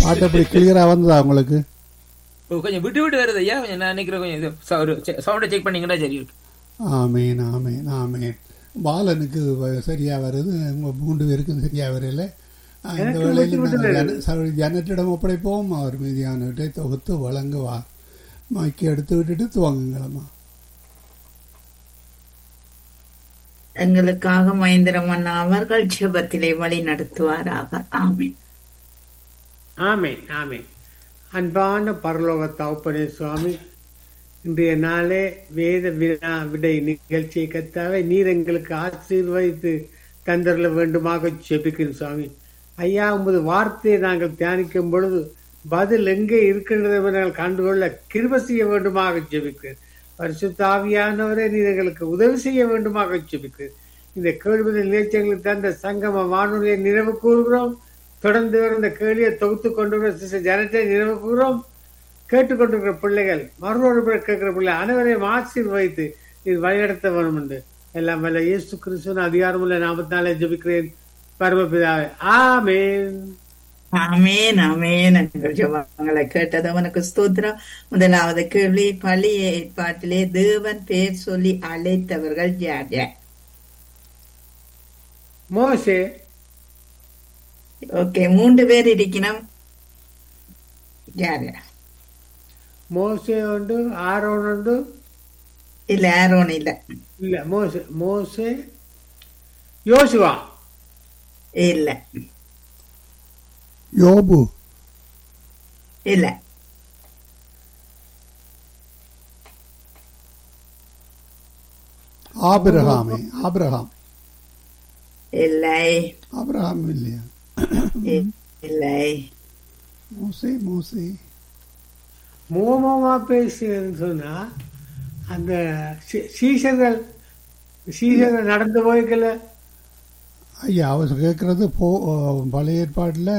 பாட்டு எப்படி கிளியரா வந்ததா உங்களுக்கு? கொஞ்சம் விட்டு விட்டு வருது ஐயா. கொஞ்சம் நான் நினைக்கிறேன் கொஞ்சம் இது சவுண்டை செக் பண்ணீங்கன்னா சரி இருக்கு. ஆமேன் ஆமேன் ஆமேன். பாலனுக்கு சரியா வருது, உங்க 3 பேருக்கும் சரியா வரல. இந்த வேளையில் ஜனத்திடம் ஒப்படைப்போம். அவர் மீதியானவற்றை தொகுத்து வழங்குவார். மாக்கி எடுத்து விட்டுட்டு துவங்குங்களம்மா. எங்களுக்காக மகேந்திரமன்னா அவர்கள் ஜெபத்திலே வழி நடத்துவாராக. ஆமேன் ஆமேன் ஆமேன். அன்பான பரலோக தகப்பனே சுவாமி, இன்றைய நாளே வேத விடை நிகழ்ச்சியை கத்தாவே நீர் எங்களுக்கு ஆசீர்வதித்து தந்தரல வேண்டுமாக ஜெபிக்கிறேன் சுவாமி. ஐயா, உமது வார்த்தையை நாங்கள் தியானிக்கும் பொழுது பதில் எங்கே இருக்கின்றதை நாங்கள் கண்டுகொள்ள கிருபை செய்ய வேண்டுமாக ஜெபிக்கிறேன். பரிசுத்த ஆவியானவரே, நீர் எங்களுக்கு உதவி செய்ய வேண்டுமாக ஜெபிக்கிறேன். இந்த கேள்வி நிலையங்களுக்கு தந்த சங்கம வானொலியை நினைவு கூறுகிறோம். தொடர்ந்து இந்த கேள்வியை தொகுத்து கொண்டு ஜனத்தை நினைவு கூறுகிறோம். கேட்டுக்கொண்டிருக்கிற பிள்ளைகள், மறுபடி கேட்கிற பிள்ளை அனைவரையும் ஆசீர்வதித்து நீர் வழிநடத்த வேணும் என்று எல்லாம் வல்ல இயேசு கிறிஸ்துவின் அதிகாரமுள்ள நாமத்தினாலே ஜெபிக்கிறேன் பரமபிதாவே. ஆமென் ஆமேன் ஆமேன். எங்கள் ஜெபங்களை கேட்டதவனுக்கு ஸ்தோத்திரம். முதலாவது கேள்வி, பழைய ஏற்பாட்டிலே தேவன் பேர் சொல்லி அழைத்தவர்கள் யார் யார்? மோசே. ஓகே, 3 பேர் இருக்கணும். யார் யார்? மோசே உண்டு, ஆரோன் உண்டு. இல்ல, ஆரோன் இல்ல. இல்ல, மோசே யோசுவா இல்ல. யோபு இல்ல. ஆபிரகாமே. ஆபிரகாம் இல்லை. ஆபிரகாம் இல்லையா? இல்லை. மோசே மோசே மோமமா பேசுன்னு சொன்னா அந்த சீசர்கள் நடந்து போய்க்கல ஐயா. அவர் கேட்கறது பழைய ஏற்பாட்டில்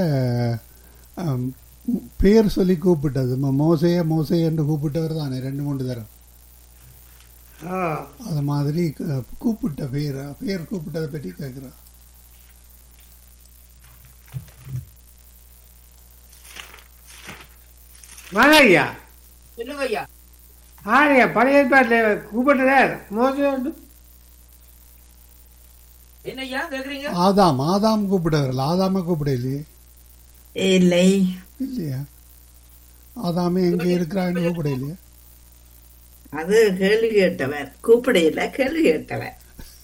பேர் சொல்லி கூப்பிட்டது. மோசே மோசே என்று கூப்பிட்டவர் தானே 2-3 தரம். அது மாதிரி கூப்பிட்ட பேர் கூப்பிட்டதை பற்றி கேட்கிறார். ஐயா சொல்லுங்க ஐயா. ஆயா பழைய ஏற்பாட்டில் கூப்பிட்டார் மோசே உண்டு. என்ன ஐயா கேக்குறீங்க? ஆதாம் கூப்பிட்டவர்கள். ஆதாம கூப்பிட இல்லையே. இல்லை. இல்லையா? ஆதாமே எங்க இருக்கிறான்னு கூப்பிட இல்லையா? அது கேள்வி கேட்டவர், கூப்பிட இல்ல, கேள்வி கேட்டவர்.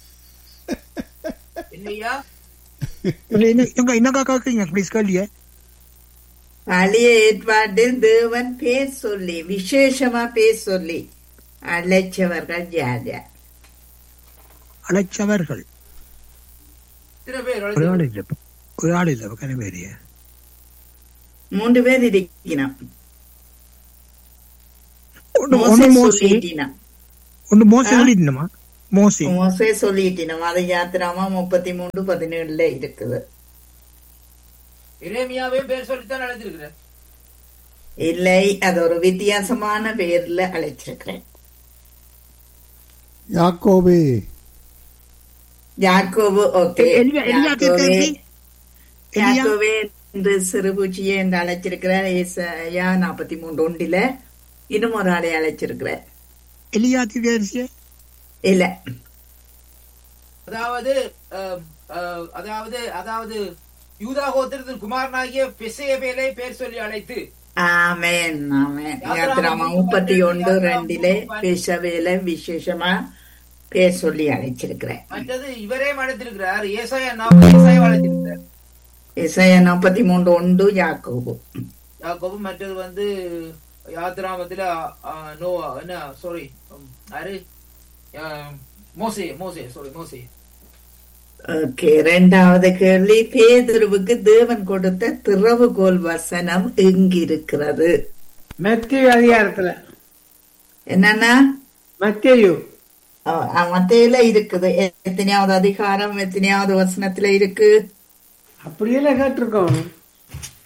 என்னையா என்னக்கா கேக்குறீங்க? ப்ளீஸ் கேள்விய. பழைய ஏற்பாட்டில் தேவன் பேர் சொல்லி, விசேஷமா பேர் சொல்லி அழைச்சவர்கள் யார் யார்? அழைச்சவர்கள் ஒரு ஆள் இல்ல, கனவேரிய 3 பேர் இருக்கணும். மோசே சொல்லிட்டினோம். அது யாத்திராமா 33:17 இருக்குது. எரேமியாவே பேர் சொல்லித்தான் அழைச்சிருக்கிறேன். இல்லை, அது ஒரு வித்தியாசமான பேர்ல அழைச்சிருக்கிறேன். யாக்கோபு. ஓகே. யாக்கோபே என்று சிறுபூச்சியே என்று அழைச்சிருக்கிறார். ஏசாயா 43:1 இன்னும் ஒரு ஆளை அழைச்சிருக்கிறார். எலியா தீர்க்கதரிசி இல்ல. அதாவது யூதா கோத்திரத்தின் குமாரனாகிய பெசேயேலை பேர் சொல்லி அழைத்து. ஆமென் ஆமென். யாத்திராமா 31:2 பெசவேலை விசேஷமா பேர் சொல்லி அழைச்சிருக்கிறேன். மற்றது இவரே அழைத்திருக்கிறார். ஏசாயா 40 அழைத்திருக்கிறார். ஏசாயா 43:1 யாக்கோபு. மற்றது யாத்திராமத்துல மோசே. ஓகே, 2வது கேள்வி, பேதுருவுக்கு தேவன் கொடுத்த திறவுகோல் வசனம் எங்கிருக்கிறது? மத்தேயு அதிகாரத்துல. என்னன்னா மத்தேயுல இருக்குது. எத்தனையாவது அதிகாரம், எத்தனையாவது வசனத்துல இருக்கு? அப்படியெல்லாம் கேட்டிருக்கோம்.